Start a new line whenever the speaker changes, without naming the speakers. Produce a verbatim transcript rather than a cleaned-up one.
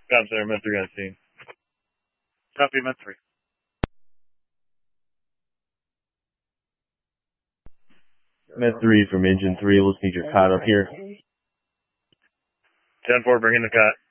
Copy, center, Med three on scene.
Copy, Med three.
Med three from engine three, let's need your cot up here.
ten four, bring in the cot.